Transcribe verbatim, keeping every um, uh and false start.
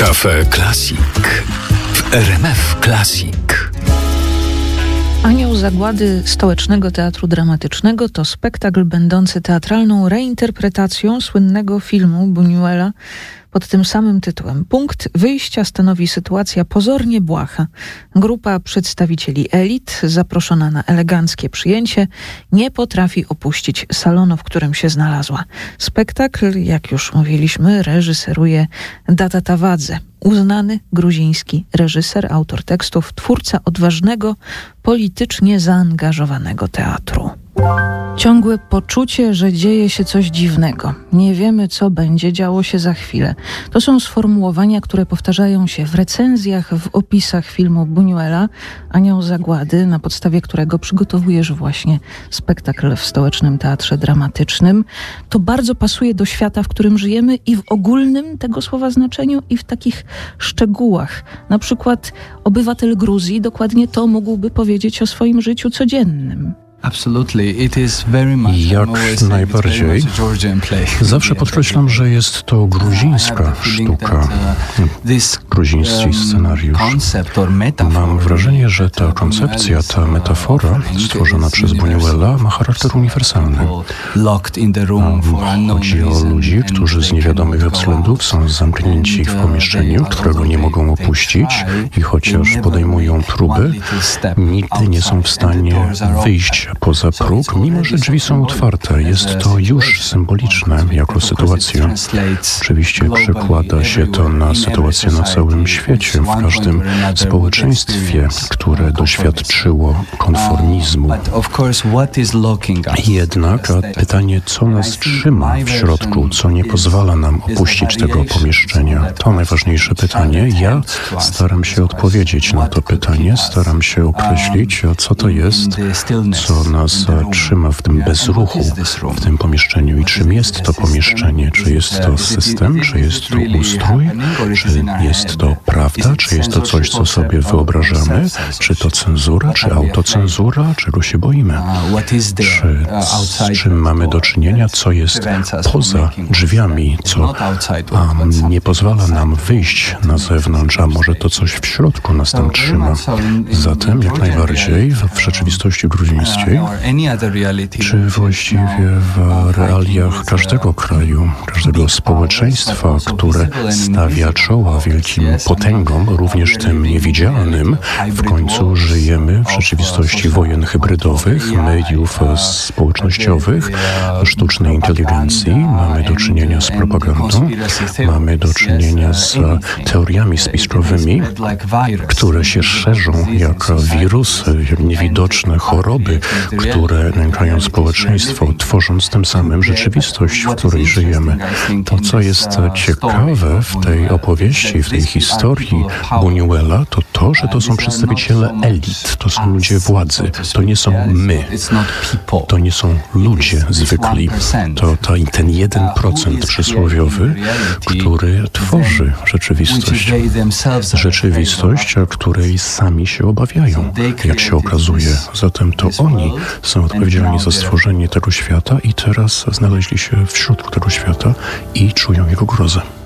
Cafe Classic w R M F Classic. Anioł Zagłady Stołecznego Teatru Dramatycznego to spektakl będący teatralną reinterpretacją słynnego filmu Buñuela pod tym samym tytułem. Punkt wyjścia stanowi sytuacja pozornie błaha. Grupa przedstawicieli elit, zaproszona na eleganckie przyjęcie, nie potrafi opuścić salonu, w którym się znalazła. Spektakl, jak już mówiliśmy, reżyseruje Data Tawadze, uznany gruziński reżyser, autor tekstów, twórca odważnego, politycznie zaangażowanego teatru. Ciągłe poczucie, że dzieje się coś dziwnego. Nie wiemy, co będzie działo się za chwilę. To są sformułowania, które powtarzają się w recenzjach, w opisach filmu Buñuela, Anioł Zagłady, na podstawie którego przygotowujesz właśnie spektakl w Stołecznym Teatrze Dramatycznym. To bardzo pasuje do świata, w którym żyjemy, i w ogólnym tego słowa znaczeniu, i w takich szczegółach. Na przykład obywatel Gruzji dokładnie to mógłby powiedzieć o swoim życiu codziennym. Jak najbardziej. Zawsze podkreślam, że jest to gruzińska sztuka, gruziński scenariusz. Mam wrażenie, że ta koncepcja, ta metafora stworzona przez Buñuela ma charakter uniwersalny. Chodzi o ludzi, którzy z niewiadomych względów są zamknięci w pomieszczeniu, którego nie mogą opuścić, i chociaż podejmują próby, nigdy nie są w stanie wyjść poza próg, mimo że drzwi są otwarte. Jest to już symboliczne jako sytuacja. Oczywiście przekłada się to na sytuację na całym świecie, w każdym społeczeństwie, które doświadczyło konformizmu. Jednak pytanie, co nas trzyma w środku, co nie pozwala nam opuścić tego pomieszczenia, to najważniejsze pytanie. Ja staram się odpowiedzieć na to pytanie, staram się określić, co to jest, co nas trzyma w tym bezruchu, w tym pomieszczeniu, i czym jest to pomieszczenie. Czy jest to system, czy jest to ustrój, czy jest to prawda, czy jest to coś, co sobie wyobrażamy, czy to cenzura, czy autocenzura, czego się boimy, czy z czym mamy do czynienia, co jest poza drzwiami, co a, nie pozwala nam wyjść na zewnątrz, a może to coś w środku nas tam trzyma. Zatem jak najbardziej w rzeczywistości gruzińskiej, czy właściwie w realiach każdego kraju, każdego społeczeństwa, które stawia czoła wielkim potęgom, również tym niewidzialnym, w końcu żyjemy w rzeczywistości wojen hybrydowych, mediów społecznościowych, sztucznej inteligencji. Mamy do czynienia z propagandą, mamy do czynienia z teoriami spiskowymi, które się szerzą jak wirusy, jak niewidoczne choroby, które nękają społeczeństwo, tworząc tym samym rzeczywistość, w której żyjemy. To, co jest ciekawe w tej opowieści, w tej historii Buñuela, to to, że to są przedstawiciele elit, to są ludzie władzy, to nie są my, to nie są ludzie zwykli, to ta, ten jeden procent przysłowiowy, który tworzy rzeczywistość. Rzeczywistość, której sami się obawiają, jak się okazuje. Zatem to oni są odpowiedzialni za stworzenie tego świata i teraz znaleźli się w środku tego świata i czują jego grozę.